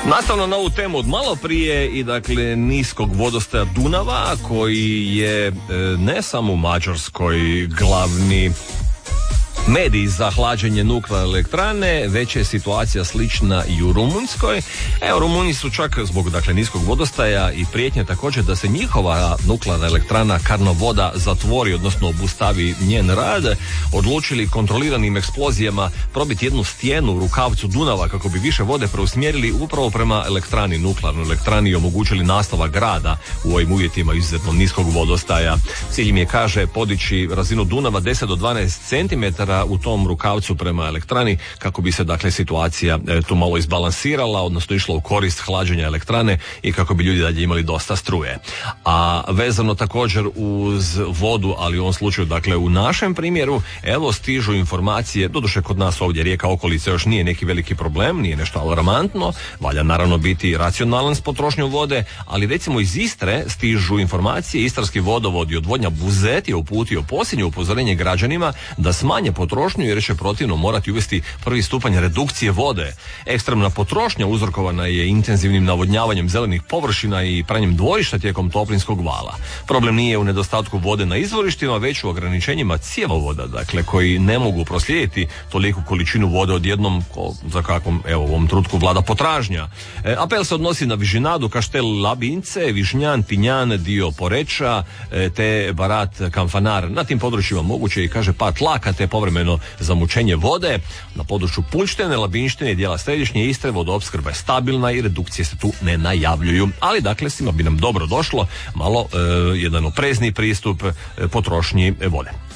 Nastavno na ovu temu od malo prije i dakle niskog vodostaja Dunava koji je ne samo u Mađarskoj glavni medij za hlađenje nuklearne elektrane, već je situacija slična i u Rumunjskoj. Evo, Rumunji su čak zbog dakle niskog vodostaja i prijetnje također da se njihova nuklearna elektrana Karnovoda zatvori, odnosno obustavi njen rad, odlučili kontroliranim eksplozijama probiti jednu stijenu u rukavcu Dunava kako bi više vode preusmjerili upravo prema elektrani, nuklearnoj elektrani, i omogućili nastavak rada u ovim uvjetima izuzetno niskog vodostaja. Cilj im je, kaže, podići razinu Dunava 10 do 12 cm u tom rukavcu prema elektrani kako bi se dakle situacija tu malo izbalansirala, odnosno išla u korist hlađenja elektrane i kako bi ljudi dalje imali dosta struje. A vezano također uz vodu, ali u ovom slučaju dakle u našem primjeru, evo stižu informacije, doduše kod nas ovdje Rijeka okolica još nije neki veliki problem, nije nešto alarmantno, valja naravno biti racionalan s potrošnjom vode, ali recimo iz Istre stižu informacije, Istarski vodovod i odvodnja Buzet je uputio posljednje upozorenje građanima da smanje potrošnju jer će protivno morati uvesti prvi stupanj redukcije vode. Ekstremna potrošnja uzrokovana je intenzivnim navodnjavanjem zelenih površina i pranjem dvorišta tijekom toplinskog vala. Problem nije u nedostatku vode na izvorištima, već u ograničenjima cjevovoda, dakle koji ne mogu proslijediti toliku količinu vode odjednom za kakvom evo u ovom trenutku vlada potražnja. Apel se odnosi na Vižinadu, Kaštel Labince, Višnjan, Tinjan, dio Poreča te Barat Kamfanar. Na tim područjima moguće i, kaže, pad tlaka te povremeno zamućenje vode. Na području Puljštine, Labinštine i dijela središnje Istre vodoopskrba je stabilna i redukcije se tu ne najavljuju. Ali dakle svima bi nam dobro došlo malo jedan oprezni pristup potrošnji vode.